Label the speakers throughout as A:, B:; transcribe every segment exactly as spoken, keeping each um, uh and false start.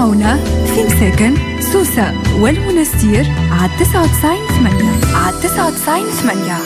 A: تسمعونا في مساكن سوسة والمنستير على تسعة وتسعين ثمانية على تسعة وتسعين ثمانية.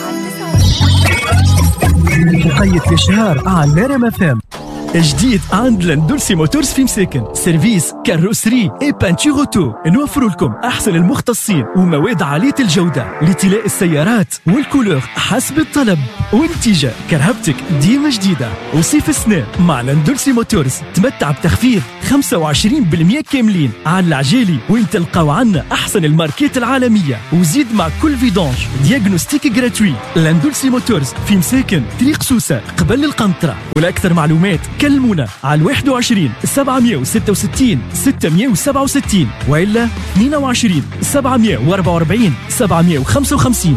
B: مقيد الشهر على ريم اف ام. جديد عند لاندولسي موتورز في مساكن، سيرفيس كاروسري اي بانتور اوتو. نوفر لكم احسن المختصين ومواد عاليه الجوده لطلاء السيارات والكولور حسب الطلب، والنتيجه كرهبتك ديما جديده. وصيف السنه مع لاندولسي موتورز تمتع بتخفيض خمسة وعشرين بالمئة كاملين على العجالي، وين تلقاو عنا احسن الماركات العالميه، وزيد مع كل فيدونج دياغنوستيك جراتوي. لاندولسي موتورز في مساكن طريق سوسه قبل القنطره. ولاكثر معلومات كلمونا على واحد وعشرين سبعمئة وستة وستين ستمئة وسبعة وستين وإلا اثنين وعشرين سبعمئة وأربعة وأربعين سبعمئة وخمسة وخمسين.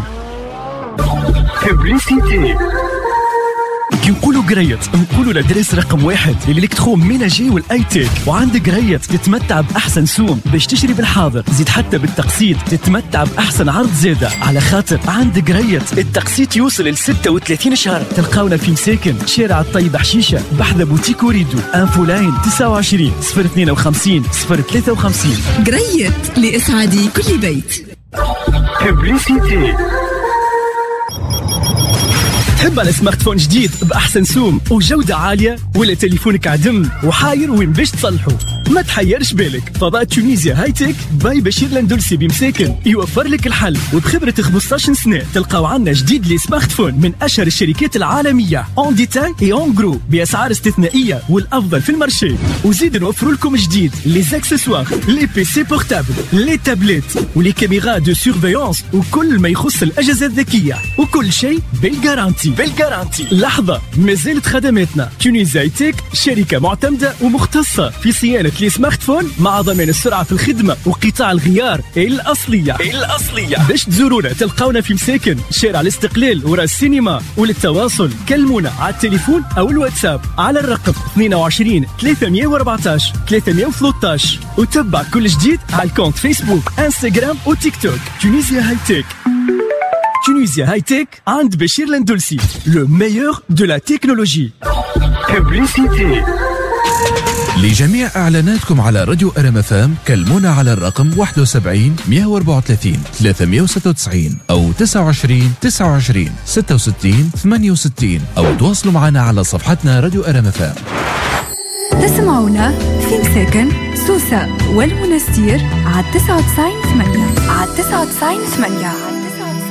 C: ببليسيتي
B: كي نقولوا قريت نقولوا لدرس رقم واحد للإلكترو ميناجي والاي تيك. وعندك قريت تتمتع باحسن سوم باش تشتري بالحاضر، زيد حتى بالتقسيط تتمتع باحسن عرض زاده، على خاطر عندك قريت التقسيط يوصل ل ستة وثلاثين شهر. تلقاونا في مساكن شارع الطيب حشيشه بحذا بوتيك وريدو. انفو لاين تسعة وعشرين صفر اثنين وخمسين صفر ثلاثة وخمسين.
A: قريت لإسعاد كل بيت.
C: ببليسيتي
B: تحب على سمارت فون جديد بأحسن سوم وجودة عالية، ولا تليفونك عدم وحاير وين باش تصلحه؟ ما تحيرش بالك، فضاء تونيزيا هاي تك باي بشير لاندولسي بمساكن يوفر لك الحل. وبخبرة خمسطاش سنة تلقاو عنا جديد لي سمارت فون من أشهر الشركات العالمية اون ديتاي اي اون جرو بأسعار استثنائية والأفضل في المارشي. وزيد نوفروا لكم جديد لي زاكسسوار، لي بي سي بورتابل، لي تابلت ولي كاميرا دو سيرفيونس وكل ما يخص الأجهزة الذكية، وكل شيء بالجارانتي بالجارانتي. لحظة، مازالت خدماتنا. تونيزيا تك شركة معتمدة ومختصة في صيانة لي سمارت فون مع ضمان السرعة في الخدمة وقطاع الغيار الأصلية الأصلية. باش تزورونا تلقاونا في مساكن شارع الاستقلال ورا السينما. وللتواصل كلمونا على التليفون أو الواتساب على الرقم اثنين وعشرين ثلاثمئة وأربعة عشر ثلاثمئة وثلاثة عشر. وتبع كل جديد على الكونت فيسبوك انستغرام وتيك توك. تونيزيا هاي تك. تونيزيا هاي تك عند بشير لاندولسي، le meilleur de la technologie.
C: ببليسيتي
D: لجميع إعلاناتكم على راديو ار ام اف ام كلمونا على الرقم واحد وسبعين مئة وأربعة وثلاثين ثلاثمئة وستة وتسعين أو تسعة وعشرين تسعة وعشرين ستة وستين ثمانية وستين، أو تواصلوا معنا على صفحتنا راديو ار ام اف ام.
A: تسمعونا في مساكن سوسة والمنستير على تسعة وتسعين ثمانية على تسعة وتسعين ثمانية.